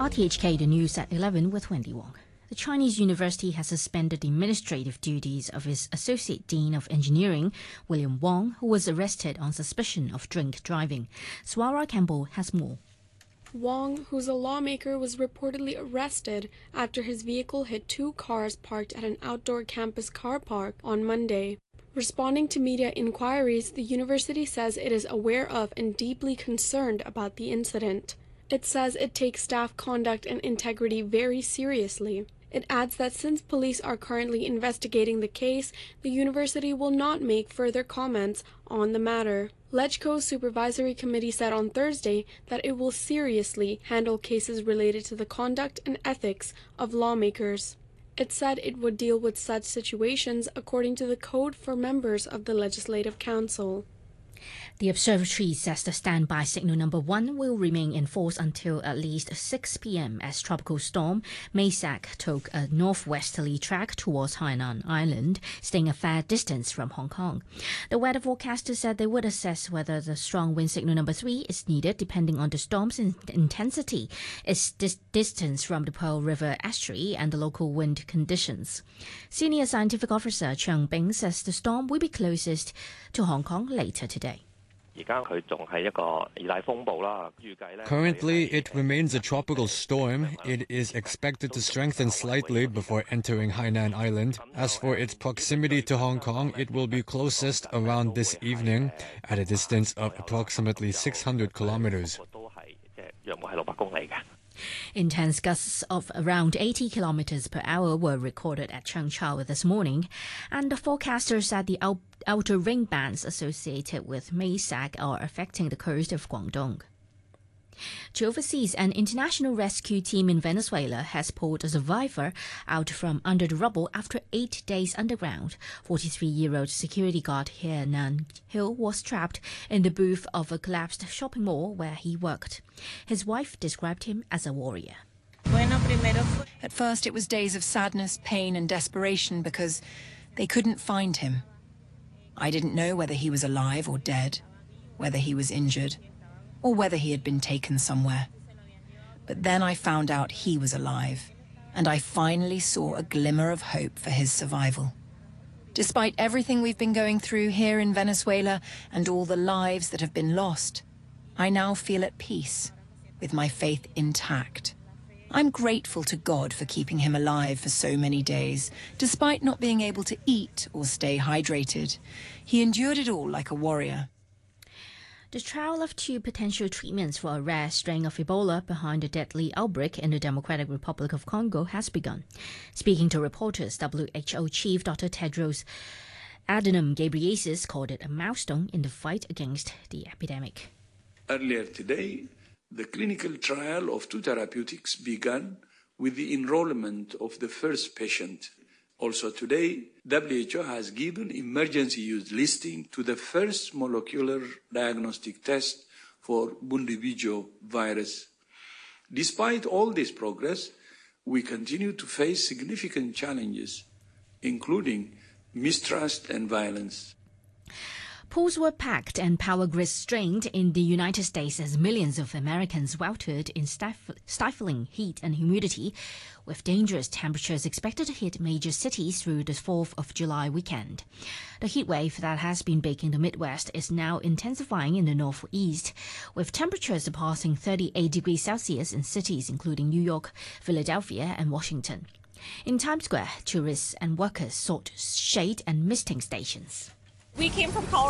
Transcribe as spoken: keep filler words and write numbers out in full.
R T H K, the news at eleven with Wendy Wong. The Chinese university has suspended the administrative duties of its Associate Dean of Engineering, William Wong, who was arrested on suspicion of drink driving. Swara Campbell has more. Wong, who's a lawmaker, was reportedly arrested after his vehicle hit two cars parked at an outdoor campus car park on Monday. Responding to media inquiries, the university says it is aware of and deeply concerned about the incident. It says it takes staff conduct and integrity very seriously. It adds that since police are currently investigating the case, the university will not make further comments on the matter. LegCo's supervisory committee said on Thursday that it will seriously handle cases related to the conduct and ethics of lawmakers. It said it would deal with such situations according to the code for members of the Legislative Council. The observatory says the standby signal number one will remain in force until at least six p m as tropical storm Maysak took a northwesterly track towards Hainan Island, staying a fair distance from Hong Kong. The weather forecaster said they would assess whether the strong wind signal number three is needed depending on the storm's in intensity, its dis distance from the Pearl River estuary and the local wind conditions. Senior scientific officer Cheng Bing says the storm will be closest to Hong Kong later today. Currently, it remains a tropical storm. It is expected to strengthen slightly before entering Hainan Island. As for its proximity to Hong Kong, it will be closest around this evening at a distance of approximately six hundred kilometers. Intense gusts of around eighty kilometers per hour were recorded at Changchao this morning, and the forecaster said the out outer ring bands associated with Maysak are affecting the coast of Guangdong. To overseas, an international rescue team in Venezuela has pulled a survivor out from under the rubble after eight days underground. forty-three-year-old security guard Hernan Hill was trapped in the booth of a collapsed shopping mall where he worked. His wife described him as a warrior. At first, it was days of sadness, pain, and desperation because they couldn't find him. I didn't know whether he was alive or dead, whether he was injured, or whether he had been taken somewhere. But then I found out he was alive, and I finally saw a glimmer of hope for his survival. Despite everything we've been going through here in Venezuela and all the lives that have been lost, I now feel at peace, with my faith intact. I'm grateful to God for keeping him alive for so many days, despite not being able to eat or stay hydrated. He endured it all like a warrior. The trial of two potential treatments for a rare strain of Ebola behind a deadly outbreak in the Democratic Republic of Congo has begun. Speaking to reporters, W H O Chief Doctor Tedros Adhanom Ghebreyesus called it a milestone in the fight against the epidemic. Earlier today, the clinical trial of two therapeutics began with the enrollment of the first patient. Also today, W H O has given emergency use listing to the first molecular diagnostic test for Bundibugyo virus. Despite all this progress, we continue to face significant challenges, including mistrust and violence. Pools were packed and power grids strained in the United States as millions of Americans weltered in stif stifling heat and humidity, with dangerous temperatures expected to hit major cities through the fourth of July weekend. The heat wave that has been baking the Midwest is now intensifying in the Northeast, with temperatures surpassing thirty-eight degrees Celsius in cities including New York, Philadelphia, and Washington. In Times Square, tourists and workers sought shade and misting stations. We came from Colorado.